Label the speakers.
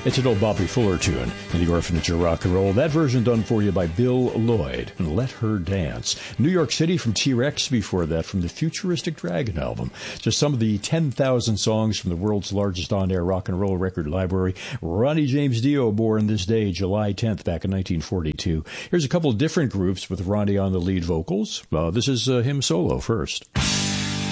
Speaker 1: It's an old Bobby Fuller tune in the Orphanage of Rock and Roll. That version done for you by Bill Lloyd and Let Her Dance. New York City from T-Rex before that from the Futuristic Dragon album. Just some of the 10,000 songs from the world's largest on-air rock and roll record library. Ronnie James Dio, born this day, July 10th, back in 1942. Here's a couple of different groups with Ronnie on the lead vocals. This is him solo first.